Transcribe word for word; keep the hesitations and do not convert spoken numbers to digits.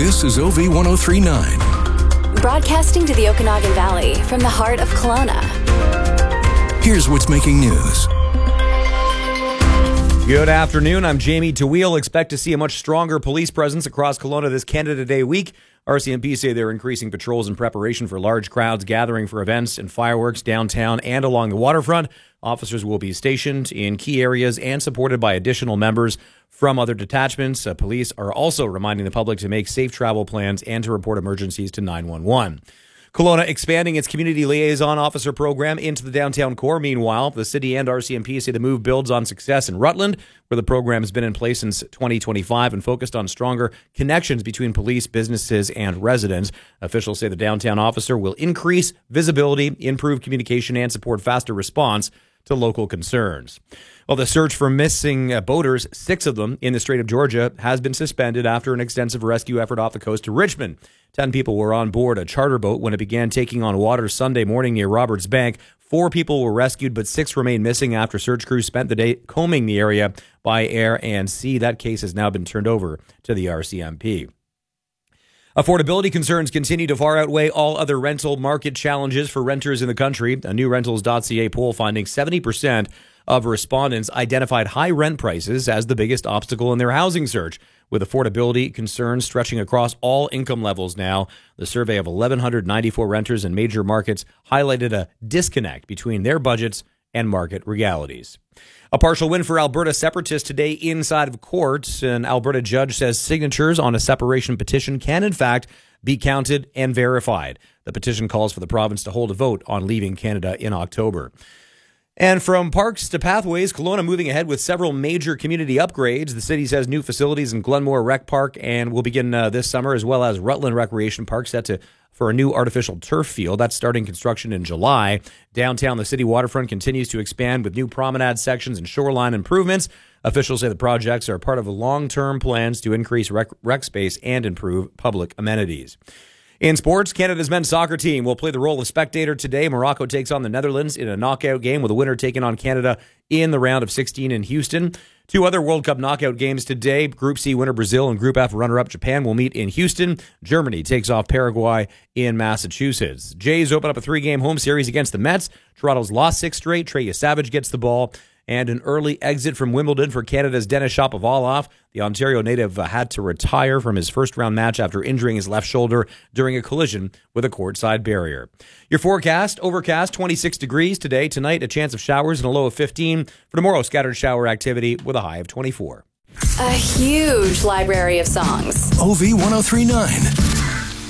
This is O V ten thirty-nine. Broadcasting to the Okanagan Valley from the heart of Kelowna. Here's what's making news. Good afternoon. I'm Jamie Tawil. Expect to see a much stronger police presence across Kelowna this Canada Day week. R C M P say they're increasing patrols in preparation for large crowds gathering for events and fireworks downtown and along the waterfront. Officers will be stationed in key areas and supported by additional members from other detachments. Uh, police are also reminding the public to make safe travel plans and to report emergencies to nine one one. Kelowna expanding its community liaison officer program into the downtown core. Meanwhile, the city and R C M P say the move builds on success in Rutland, where the program has been in place since twenty twenty-five and focused on stronger connections between police, businesses, and residents. Officials say the downtown officer will increase visibility, improve communication, and support faster response to local concerns. Well, the search for missing uh, boaters, six of them in the Strait of Georgia, has been suspended after an extensive rescue effort off the coast to Richmond. Ten people were on board a charter boat when it began taking on water Sunday morning near Roberts Bank. Four people were rescued, but six remain missing after search crews spent the day combing the area by air and sea. That case has now been turned over to the R C M P. Affordability concerns continue to far outweigh all other rental market challenges for renters in the country. A new rentals dot c a poll finding seventy percent of respondents identified high rent prices as the biggest obstacle in their housing search, with affordability concerns stretching across all income levels now. The survey of one thousand one hundred ninety-four renters in major markets highlighted a disconnect between their budgets and market realities. A partial win for Alberta separatists today inside of court. An Alberta judge says signatures on a separation petition can, in fact, be counted and verified. The petition calls for the province to hold a vote on leaving Canada in October. And from parks to pathways, Kelowna moving ahead with several major community upgrades. The city says new facilities in Glenmore Rec Park and will begin uh, this summer, as well as Rutland Recreation Park set to for a new artificial turf field. That's starting construction in July. Downtown, the city waterfront continues to expand with new promenade sections and shoreline improvements. Officials say the projects are part of long-term plans to increase rec, rec space and improve public amenities. In sports, Canada's men's soccer team will play the role of spectator today. Morocco takes on the Netherlands in a knockout game, with a winner taking on Canada in the round of sixteen in Houston. Two other World Cup knockout games today. Group C winner Brazil and Group F runner-up Japan will meet in Houston. Germany takes off Paraguay in Massachusetts. Jays open up a three-game home series against the Mets. Toronto's lost six straight. Trey Savage gets the ball. And an early exit from Wimbledon for Canada's Denis Shapovalov. The Ontario native had to retire from his first-round match after injuring his left shoulder during a collision with a courtside barrier. Your forecast, overcast, twenty-six degrees today. Tonight, a chance of showers and a low of fifteen. For tomorrow, scattered shower activity with a high of twenty-four. A huge library of songs. O V ten thirty-nine.